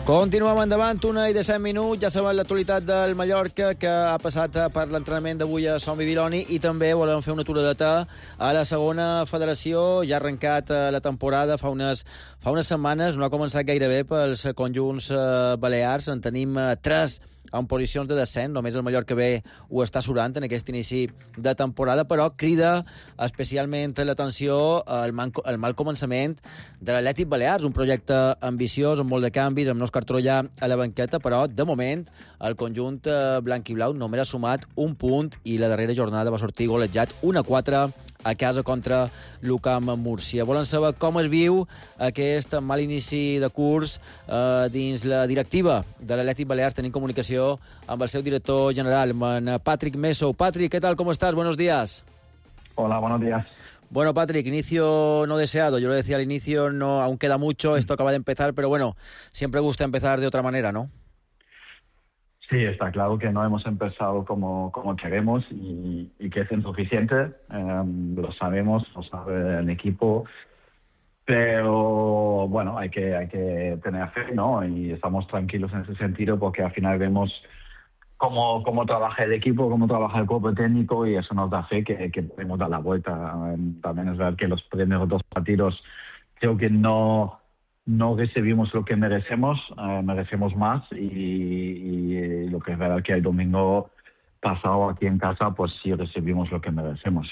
Continuem endavant, 1:17, ja sabem l'actualitat del Mallorca, que ha passat per l'entrenament d'avui a Sant Bibiloni, i també volem fer una aturadeta a la segona federació. Ja ha arrencat la temporada fa unes setmanes, no ha començat gaire bé pels conjunts balears. En tenim 3 en posicions de descens, només el Mallorca B ho està surant en aquest inici de temporada, però crida especialment l'atenció el mal començament de l'Atlètic Balears, un projecte ambiciós, amb molt de canvis, amb Òscar Trollà a la banqueta, però de moment el conjunt blanc i blau només ha sumat un punt i la darrera jornada va sortir golejat 1-4 a casa contra l'UCAM Múrcia. Volen saber com es viu aquest mal inici de curs dins la directiva de l'Atlètic Balears. Tenim comunicació amb el seu director general, en Patrick Meso. Patrick, ¿qué tal? ¿Cómo estás? Buenos días. Hola, buenos días. Bueno, Patrick, inicio no deseado. Yo lo decía al inicio, no, aún queda mucho, esto acaba de empezar, pero bueno, siempre gusta empezar de otra manera, ¿no? Sí, está claro que no hemos empezado como queremos y que es insuficiente. Lo sabemos, lo sabe el equipo. Pero bueno, hay que tener fe, ¿no? Y estamos tranquilos en ese sentido porque al final vemos cómo trabaja el equipo, cómo trabaja el cuerpo técnico, y eso nos da fe que podemos dar la vuelta. También es verdad que los primeros 2 partidos creo que no recibimos lo que merecemos más, y lo que es verdad que el domingo pasado aquí en casa pues sí recibimos lo que merecemos.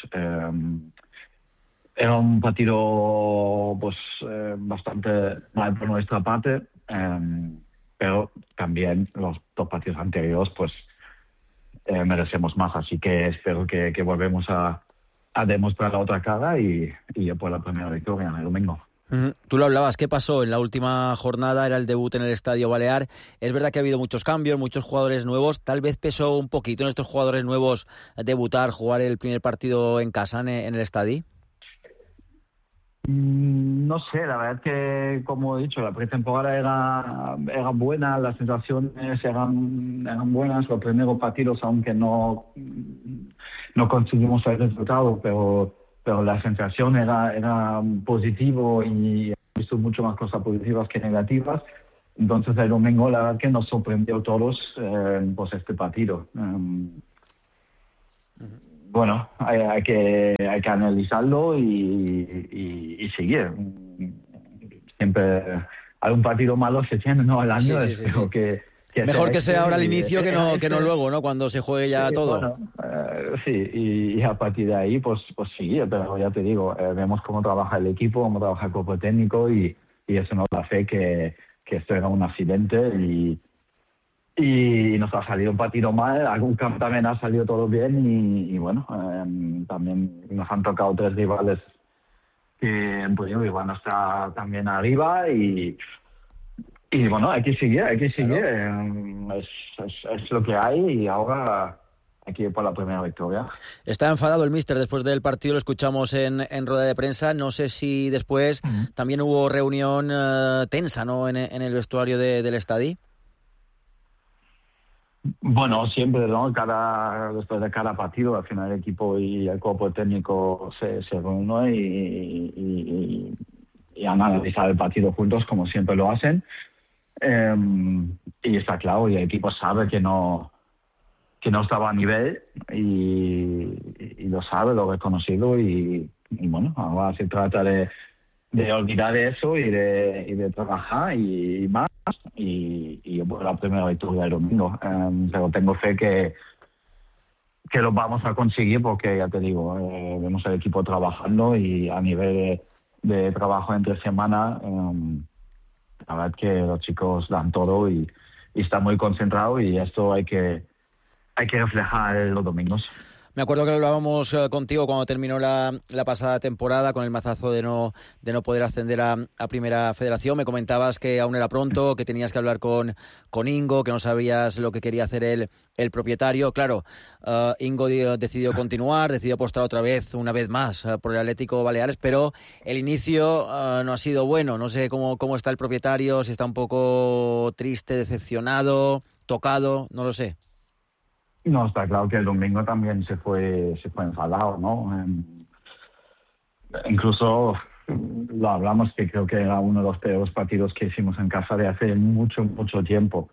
Era un partido pues bastante mal por nuestra parte, pero también los 2 partidos anteriores pues merecemos más, así que espero que volvemos a demostrar la otra cara y por la primera victoria en el domingo. Tú lo hablabas, ¿qué pasó en la última jornada? Era el debut en el Estadio Balear. Es verdad que ha habido muchos cambios, muchos jugadores nuevos. Tal vez pesó un poquito en estos jugadores nuevos debutar, jugar el primer partido en casa, en el estadio. No sé, la verdad que, como he dicho, la pretemporada era buena, las sensaciones eran buenas, los primeros partidos, aunque no conseguimos el resultado, pero la sensación era positivo y he visto mucho más cosas positivas que negativas. Entonces el domingo la verdad que nos sorprendió a todos pues este partido. Bueno, hay que analizarlo y seguir. Siempre hay un partido malo se tiene, ¿no? Al año, sí. Pero que mejor que sea ahora al inicio que no luego, ¿no? Cuando se juegue ya todo. Bueno, sí, y a partir de ahí, pues seguir. Pero ya te digo, vemos cómo trabaja el equipo, cómo trabaja el cuerpo técnico, y eso nos da fe que esto era un accidente y nos ha salido un partido mal. Algún campo también ha salido todo bien y bueno, también nos han tocado 3 rivales que en principio van a estar también arriba y bueno, hay que seguir. Claro. Es lo que hay y ahora hay que ir por la primera victoria. Está enfadado el míster después del partido, lo escuchamos en rueda de prensa. No sé si después también hubo reunión tensa, ¿no? en el vestuario del estadio. Bueno, siempre, ¿no? Después de cada partido, al final el equipo y el cuerpo técnico se reúnen y han analizado el partido juntos, como siempre lo hacen. Y está claro, y el equipo sabe que no estaba a nivel y lo sabe, lo ha reconocido y bueno, ahora se trata de olvidar eso y de trabajar y más y por la primera victoria del domingo. Pero tengo fe que lo vamos a conseguir porque ya te digo, vemos al equipo trabajando y a nivel de trabajo entre semana, la verdad que los chicos dan todo y están muy concentrados y esto hay que reflejar los domingos. Me acuerdo que lo hablábamos contigo cuando terminó la pasada temporada con el mazazo de no poder ascender a Primera Federación. Me comentabas que aún era pronto, que tenías que hablar con Ingo, que no sabías lo que quería hacer el propietario. Claro, Ingo decidió continuar, decidió apostar una vez más por el Atlético Baleares, pero el inicio no ha sido bueno. No sé cómo está el propietario, si está un poco triste, decepcionado, tocado, no lo sé. No, está claro que el domingo también se fue enfadado, ¿no? Incluso lo hablamos, que creo que era uno de los peores partidos que hicimos en casa de hace mucho, mucho tiempo.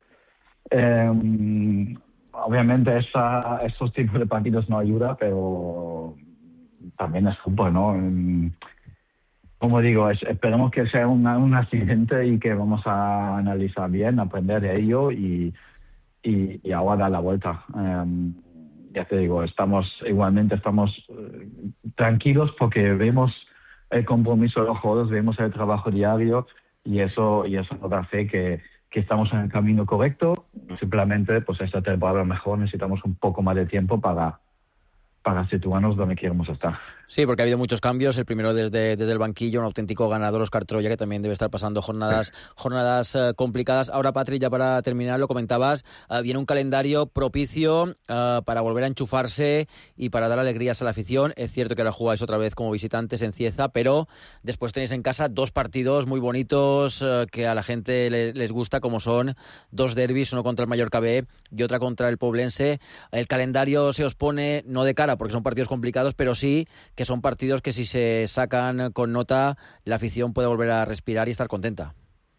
Obviamente estos tipos de partidos no ayudan, pero también es fútbol, ¿no? Como digo, esperemos que sea un accidente y que vamos a analizar bien, aprender de ello y ahora dar la vuelta. Ya te digo, estamos tranquilos porque vemos el compromiso de los jugadores, vemos el trabajo diario y eso nos da fe que estamos en el camino correcto. Simplemente, pues esta temporada mejor necesitamos un poco más de tiempo para situarnos donde queremos estar. Sí, porque ha habido muchos cambios. El primero desde el banquillo, un auténtico ganador, Óscar Troya, que también debe estar pasando jornadas complicadas. Ahora, Patrick, ya para terminar, lo comentabas, viene un calendario propicio para volver a enchufarse y para dar alegrías a la afición. Es cierto que ahora jugáis otra vez como visitantes en Cieza, pero después tenéis en casa 2 partidos muy bonitos que a la gente les gusta, como son 2 derbis, uno contra el Mallorca B y otra contra el Poblense. El calendario se os pone no de cara porque son partidos complicados, pero sí que son partidos que si se sacan con nota, la afición puede volver a respirar y estar contenta.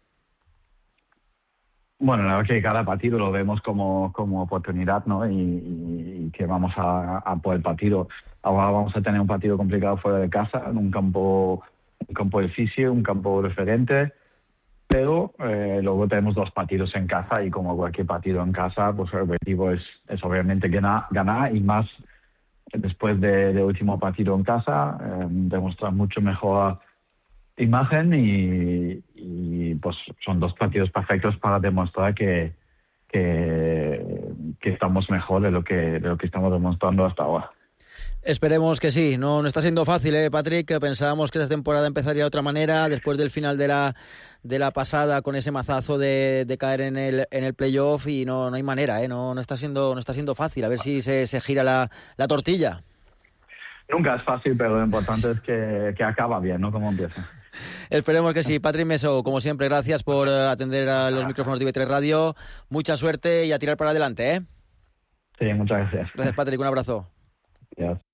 Bueno, la verdad que cada partido lo vemos como oportunidad, ¿no? Y que vamos a por el partido. Ahora vamos a tener un partido complicado fuera de casa, en un campo difícil, un campo diferente, pero luego tenemos 2 partidos en casa y como cualquier partido en casa, pues el objetivo es obviamente ganar y más después del último partido en casa, demostrar mucho mejor imagen y pues son 2 partidos perfectos para demostrar que estamos mejor de lo que estamos demostrando hasta ahora. Esperemos que sí. No está siendo fácil, Patrick. Pensábamos que esta temporada empezaría de otra manera después del final de la pasada con ese mazazo de caer en el playoff y no hay manera, no está siendo fácil. A ver si se gira la tortilla. Nunca es fácil, pero lo importante es que acaba bien, ¿no? Como empieza. Esperemos que sí. Patrick Meso, como siempre, gracias por atender a los micrófonos de TV3 Radio. Mucha suerte y a tirar para adelante, Sí, muchas gracias. Gracias, Patrick. Un abrazo. Gracias.